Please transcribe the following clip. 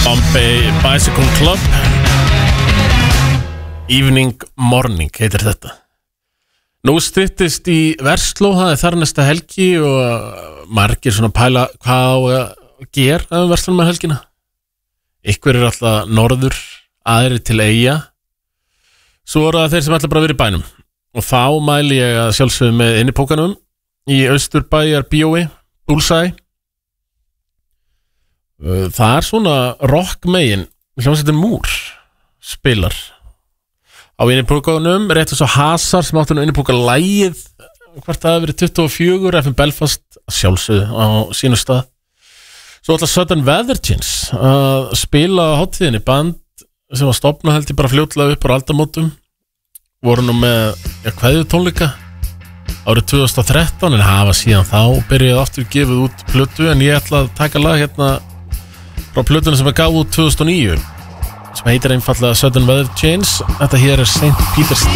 Bombay Bicycle Club Evening Morning heitir þetta. Nú styttist í Versló, það þar næsta helgi og margir svona pæla hvað á að gera Versló með helgina. Ykkur alltaf norður, aðri til Eyja. Svo það þeir sem ætla bara að vera í bænum. Og þá mæli ég að sjálfsögðu með innipókanum í Austurbæjar bíói, Bullseye. Það svona rock megin, hljómsveitin Múr spilar á innipókanum, rétt eins og Hasar sem áttu innipóka lægið hvert það hefur verið 24 FM Belfast sjálfsögðu á sínu stað. Svo ætla Sudden Weather Chance að spila á hátíðinni, band sem var stofnað held ég bara fljótlega upp á aldamótum, voru nú með kveðju tónleika árið 2013 en hafa síðan þá byrjaði aftur gefið út plötu, en ég ætla að taka lag hérna frá plötunum sem gaf út 2009 sem heitir einfallega Sudden Weather Change. Þetta hér er St. Peter's